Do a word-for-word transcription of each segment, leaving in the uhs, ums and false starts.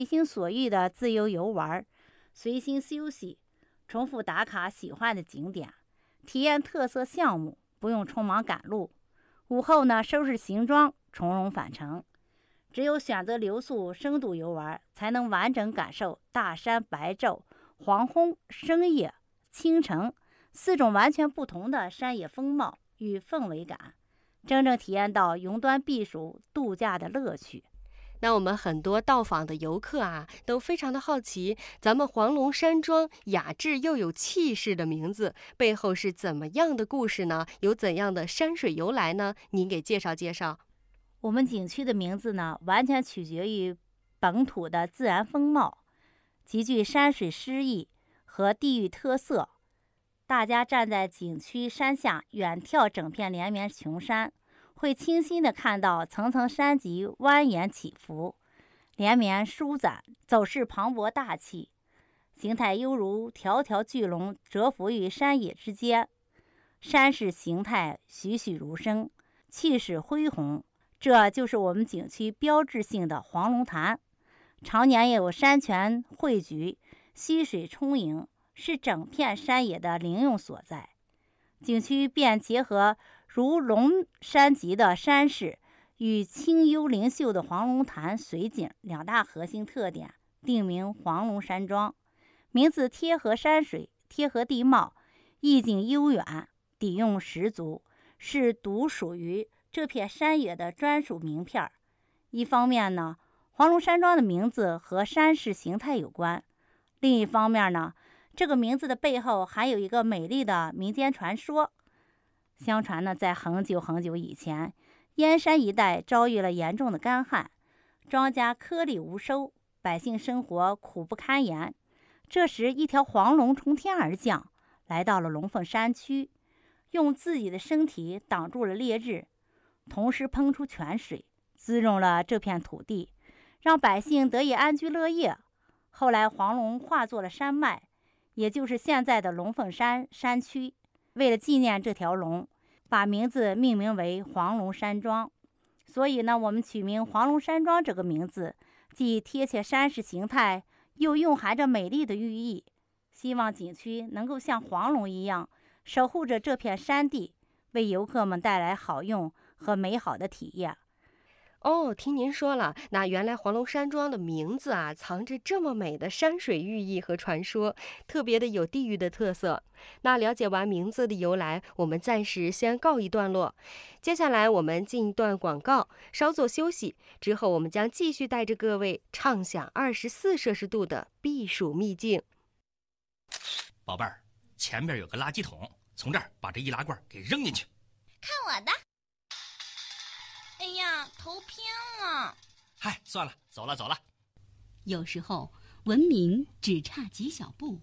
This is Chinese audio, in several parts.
随心所欲的自由游玩，随心休息，重复打卡喜欢的景点，体验特色项目，不用匆忙赶路。午后呢，收拾行装，从容返程。只有选择留宿深度游玩，才能完整感受大山白昼、黄昏、深夜、清晨四种完全不同的山野风貌与氛围感，真正体验到云端避暑度假的乐趣。 那我们很多到访的游客啊，都非常的好奇，咱们黄龙山庄雅致又有气势的名字背后是怎么样的故事呢？有怎样的山水由来呢？您给介绍介绍。 我们景区的名字呢，完全取决于本土的自然风貌，极具山水诗意和地域特色。大家站在景区山下远眺整片连绵群山，会清晰地看到层层山脊蜿蜒起伏，连绵舒展，走势磅礴大气，形态犹如条条巨龙蛰伏于山野之间，山势形态栩栩如生，气势恢宏。这就是我们景区标志性的黄龙潭，常年也有山泉汇聚，溪水充盈，是整片山野的灵用所在。景区便结合如龙山脊的山势与清幽灵秀的黄龙潭水景两大核心特点，定名黄龙山庄。名字贴合山水，贴合地貌，意境悠远，底蕴十足，是独属于这片山野的专属名片。一方面呢，黄龙山庄的名字和山势形态有关；另一方面呢，这个名字的背后还有一个美丽的民间传说。相传呢，在很久很久以前，燕山一带遭遇了严重的干旱，庄稼颗粒无收，百姓生活苦不堪言。这时，一条黄龙从天而降，来到了龙凤山区，用自己的身体挡住了烈日，同时喷出泉水，滋润了这片土地，让百姓得以安居乐业。后来黄龙化作了山脉，也就是现在的龙凤山山区。为了纪念这条龙，把名字命名为黄龙山庄。所以呢，我们取名黄龙山庄这个名字，既贴切山势形态，又蕴含着美丽的寓意。希望景区能够像黄龙一样，守护着这片山地，为游客们带来好用和美好的体验。 哦，听您说了，那原来黄龙山庄的名字啊，藏着这么美的山水寓意和传说，特别的有地域的特色。那了解完名字的由来，我们暂时先告一段落。接下来我们进一段广告，稍作休息，之后我们将继续带着各位畅享二十四摄氏度的避暑秘境。 宝贝儿，前边有个垃圾桶，从这儿把这易拉罐给扔进去。 看我的！哎呀，头偏了。 嗨，算了，走了走了。 有时候文明只差几小步。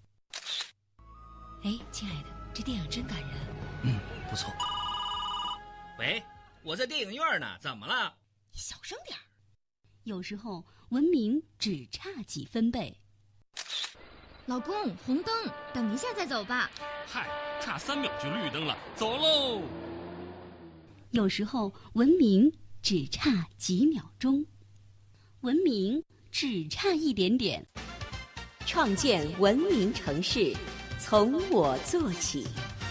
哎，亲爱的，这电影真感人。 嗯，不错。喂，我在电影院呢，怎么了？ 你小声点。 有时候文明只差几分贝。 老公，红灯，等一下再走吧。 嗨，差三秒就绿灯了，走喽。 有时候文明只差几秒钟，文明只差一点点。 创建文明城市，从我做起。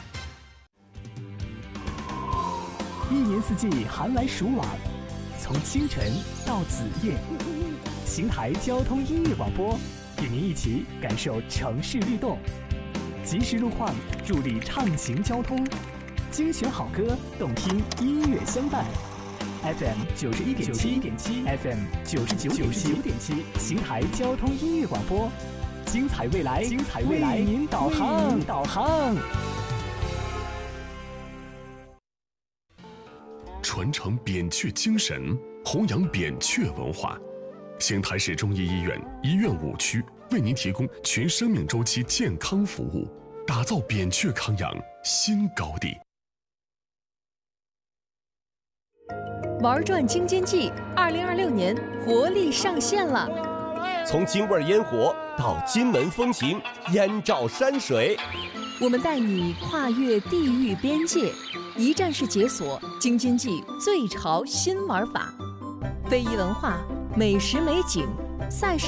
一年四季寒来暑往，从清晨到子夜，邢台交通音乐广播与您一起感受城市律动，及时路况助力畅行交通，精选好歌，动听音乐相伴。F M 九十一点七 ，F M 九十九点七，邢台交通音乐广播，精彩未来，精彩未来，为您导航，导航。 传承扁鹊精神，弘扬扁鹊文化。邢台市中医医院医院五区为您提供全生命周期健康服务，打造扁鹊康养新高地。 玩转京津冀二零二六年活力上线了， 从京味烟火到金门风情，燕赵山水， 我们带你跨越地域边界，一站式解锁京津冀最潮新玩法，非遗文化、美食美景、赛事。